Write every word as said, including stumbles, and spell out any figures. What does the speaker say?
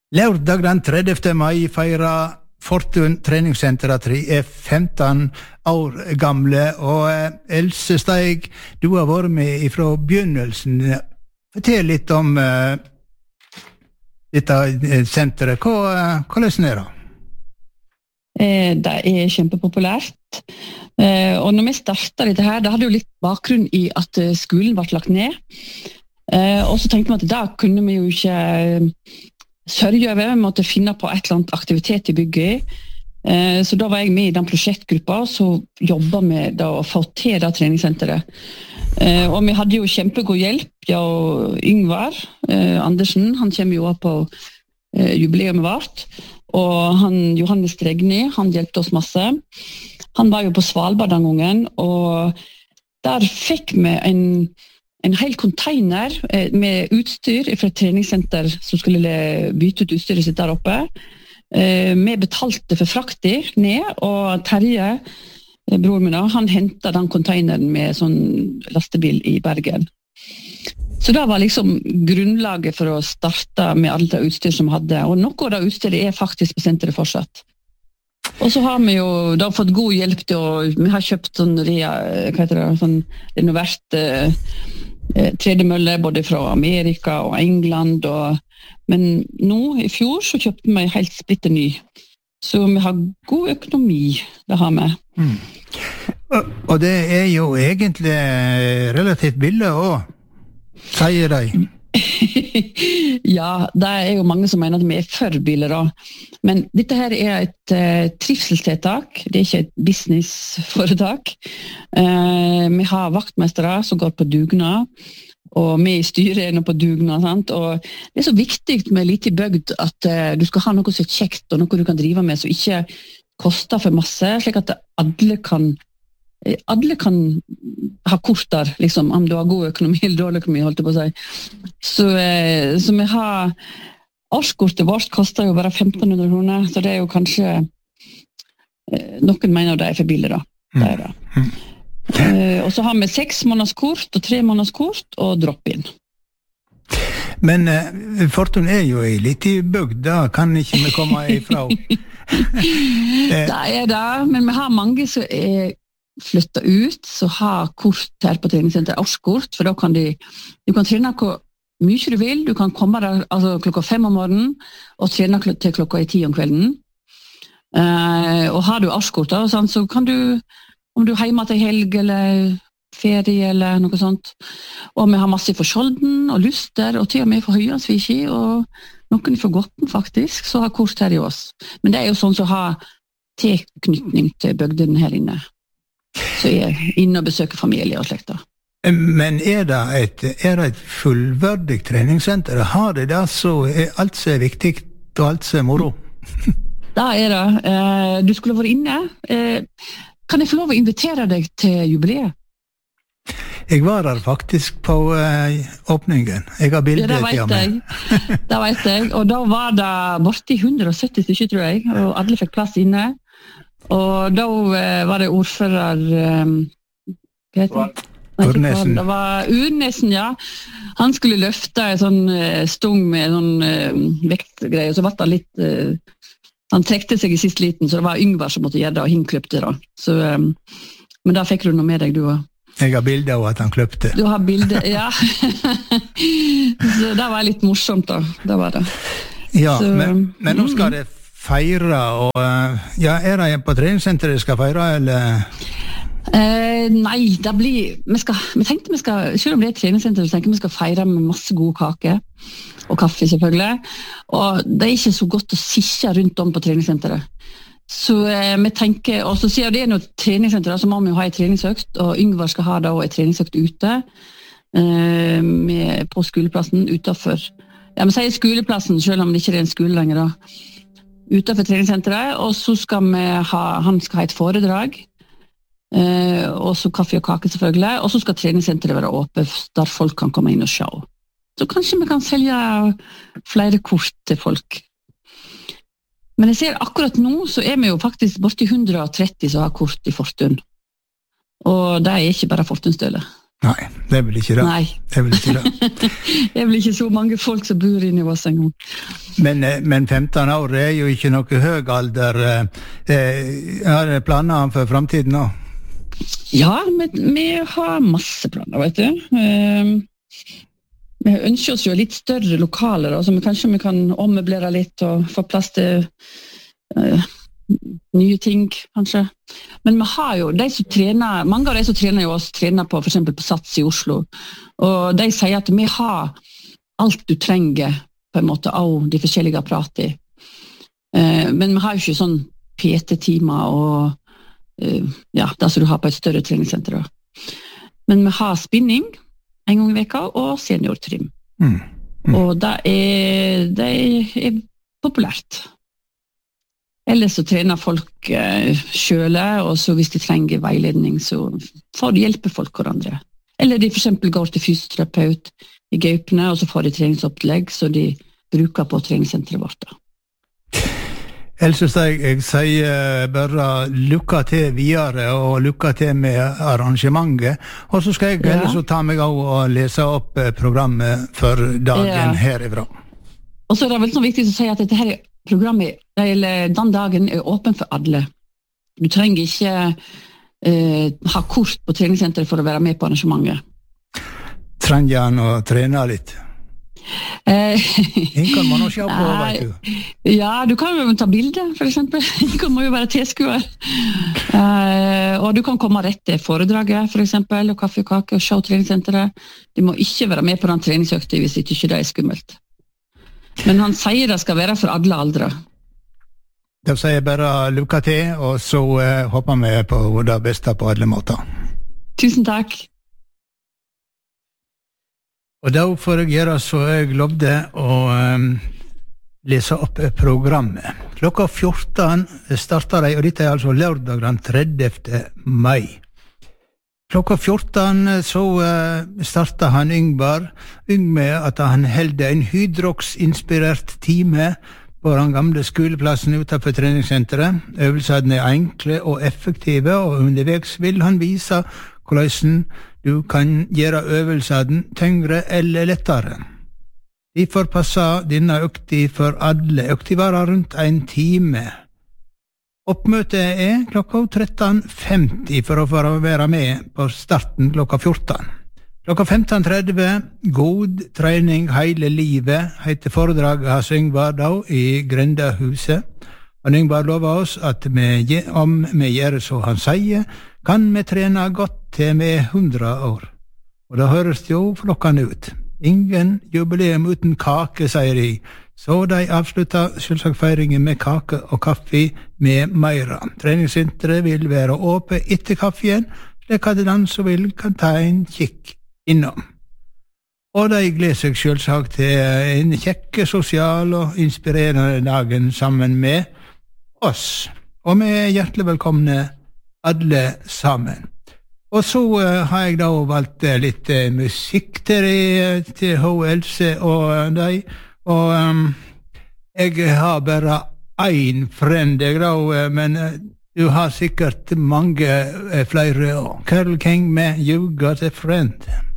Lørdag den tredjevte mai feirer Fortun treningssenter at de er femten år gamle, og Else Steig, du har vært med fra begynnelsen. Fortell litt om uh, dette senteret. Hva, hvordan er det? Eh, det er kjempepopulært. Eh, og når vi startet dette her, det hadde jo litt bakgrunn i at skolen ble lagt ned. Eh, og så tenkte vi at da kunne vi jo ikke sørge over, vi måtte finne på et eller annet aktivitet i bygget. Eh, så da var jeg med i den prosjektgruppa, så jobbet vi da å få til det treningssenteret. Eh, og vi hadde jo kjempegod hjelp, ja, og Yngvar eh, Andersen, han kommer jo opp på eh, jubileet vårt, og han, Johannes Dregni, han hjelpte oss masse. Han var jo på Svalbard den gangen, og der fikk vi en en hel container med utstyr fra et treningssenter som skulle bytte ut utstyret sitt der oppe. Vi betalte for frakter ned, og Terje, bror min, han hentet den containeren med sånn lastebil i Bergen. Så det var liksom grunnlaget for å starte med alt det utstyr som vi hadde, og noe av det utstyret er faktisk på senteret fortsatt. Og så har vi jo da fått god hjelp til å, vi har kjøpt sånn, hva heter det, sånn renovert eh, tredemølle både fra Amerika og England, og, men nå i fjor så kjøpte vi helt splitter ny. Så vi har god økonomi, det har vi. Mm. Og, og det er jo egentlig relativt billig også, sier de. Ja, det er jo mange som mener at vi er for biler da. Men dette her er et uh, trivselstiltak, det er ikke et businessforetak. Uh, vi har vaktmestere som går på dugnad, og vi i styret er nå på dugnad, sant? Og det er så viktig med lite bygd at uh, du skal ha noe så kjekt og noe du kan drive med som ikke koster for masse, slik at alle kan alle kan ha kort der, liksom, om du har god økonomi eller dårlig økonomi, holdt jeg på å si. Så, eh, så vi har, årskortet vårt koster jo bare femten hundre kroner, så det er jo kanskje, eh, noen mener det er for billig da. Det er det. Mm. Eh, og så har vi seks månedskort og tre månedskort og drop-in. Men eh, Fortun er jo i litt i bygd, da kan ikke vi komme ifra. Det er det, men vi har mange som er flytta ut, så har kort her på treningssenteret, årskort, for da kan de, du kan trene hvor mye du vil, du kan komme der altså, klokka fem om morgenen, og trene til klokka i ti om kvelden. Uh, og har du årskort, da, sånn, så kan du, om du er hjemme til helg, eller ferie, eller noe sånt, og vi har masse for Skjolden, og Luster, og til og med for Høyansviki, og noen for Gotten faktisk, så har kort her i oss. Men det er jo sånn som har tilknytning til bygden her inne. Så jeg er inne og besøker familie og slekter. Men er det et, er det et fullverdig treningssenter? Har det det så er alt som er viktig og alt som er moro? Da er det. Du skulle vært inne. Kan jeg få lov å invitere deg til jubileet? Jeg var der faktisk på åpningen. Jeg har bildet ja, til meg. Det vet jeg. Og da var det borti hundre og sytti stykker, tror jeg, og alle fikk plass inne. Og da var det ordfører hva heter det? Urnesen. Det var Urnesen, ja. Han skulle løfte en sånn stung med en sånn vektgreie, og så var det litt han trekte seg i sist liten, så det var Yngvar som måtte gjøre det, og han kløpte da. Så, men da fikk du noe med deg, du også. Jeg har bilder av at han kløpte. Du har bilder, ja. Så det var litt morsomt da, det var det. Ja, så, men, men nå skal det feire, og ja, er det på treningssenteret skal feire, eller? Eh, nei, det blir, vi, skal, vi tenkte vi skal, selv om det er et treningssenter, så tenker vi skal feire med masse gode kake, og kaffe selvfølgelig, og det er ikke så godt å sitte rundt om på treningssenteret. Så eh, vi tenker, og så sier det er noe treningssenter, så må vi jo ha et treningsøkt, og Yngvar skal ha da et treningsøkt ute, eh, med, på skoleplassen, utenfor, ja, vi sier skoleplassen, selv om det ikke er en skole lenger da, utenfor treningssenteret, og så skal vi ha, han skal ha et foredrag, eh, og så kaffe og kake selvfølgelig, og så skal treningssenteret være åpent, der folk kan komme inn og se. Så kanskje vi kan selge flere kort til folk. Men jeg ser akkurat nå, så er vi jo faktisk borti hundre og tretti som har kort i Fortun. Og det er ikke bare Fortunstøle. Nei, det er vel ikke det. Nei. Det er vel ikke det. Det er vel ikke så mange folk som bor inne i oss en gang. Men, men femten år er jo ikke noe høy alder. Har dere planer for fremtiden nå? Ja, vi, vi har masse planer, vet du. Uh, vi ønsker oss jo litt større lokaler, så vi, kanskje vi kan ommøblere litt og få plass til uh, nye ting, kanskje. Men vi har jo, de som trener, mange av de som trener jo oss, trener på, for eksempel på Sats i Oslo, og de sier at vi har alt du trenger på en måte av de forskjellige apparatene. Uh, men vi har jo ikke sånn P T-timer og uh, ja, det som du har på et større treningssenter. Men vi har spinning en gang i veka og seniortrim. Mm. Mm. Og det er, det er populært. Ellers så trener folk uh, selv, og så hvis de trenger veiledning, så får de hjelpe folk hverandre. Eller de for eksempel går til fysioterapeut i Gaupene, og så får de treningsopplegg, så de bruker på treningssenteret vårt. Else, jeg, jeg sier bare lykke til videre, og lykke til med arrangementet. Og så skal jeg ja. ellers ta meg av og lese opp programmet for dagen ja. herifra. Og så er det vel så viktig å si at dette her programmet, eller den dagen, er åpen for alle. Du trenger ikke eh, ha kort på treningssenteret for å være med på arrangementet. Trenger han å trene litt? En kan man også se på, vet du. Ja, du kan jo ta bilder, for eksempel. Du kan jo være tilskuer. Uh, og du kan komme rett til foredraget, for eksempel, og kaffe og kake, og se treningssenteret. Du må ikke være med på den treningsøkta hvis ikke det er skummelt. Men han sier det skal være for alle aldre. Da sier jeg bare lykke til, og så uh, håper vi på det beste på alle måter. Tusen takk. Og da får jeg gjøre så jeg lovde å um, lese opp programmet. Klokka fjorten starter de, og dette er altså lørdag den tredjevte mai. Klokka fjorten så uh, starter han Yngvar, Yng med at han helde en hydrox-inspirert time på den gamle skoleplassen utenfor treningssenteret. Øvelsene er enkle og effektive, og underveis vil han vise hvordan du kan gjøre øvelsene tyngre eller lettere. Derfor passer denne økta for alle. Økta varer rundt en time. Oppmøtet er klokka tretten femti for å få være med på starten klokka fjorten. Klokka femten tretti, God trening hele livet, heter foredraget hans Yngvar da i Grendahuset. Og Yngvar lover oss at vi, om vi gjør så han sier, kan vi trene godt til vi er hundre år. Og da høres det jo flokkende ut. Ingen jubileum uten kake, sier de. Så de avslutter selvsagt feiringen med kake og kaffe med meira. Treningssenteret vil være åpent etter kaffen, slik at den som vil kan ta en kikk innom. Og de gleder seg selvsagt til en kjekke, sosial og inspirerende dagen sammen med oss. Og vi er hjertelig velkomne alle sammen. Og så uh, har jeg da valgt uh, litt uh, musikk til, de, til H. Else og uh, deg. Og um, jeg har bare ein friend, jeg da, uh, men uh, du har sikkert mange uh, flere. Carole King med You Got a Friend.